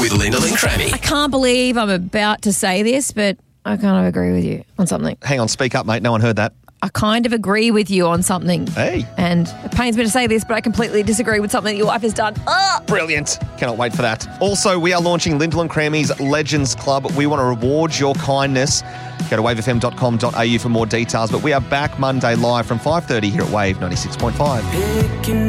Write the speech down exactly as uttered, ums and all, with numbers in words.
with Lyndall and Crammy. I can't believe I'm about to say this, but I kind of agree with you on something. Hang on, speak up, mate. No one heard that. I kind of agree with you on something. Hey. And it pains me to say this, but I completely disagree with something that your wife has done. Ah! Brilliant. Cannot wait for that. Also, we are launching Lyndall and Crammy's Legends Club. We want to reward your kindness. Go to wave f m dot com dot a u for more details. But we are back Monday live from five thirty here at Wave ninety-six point five.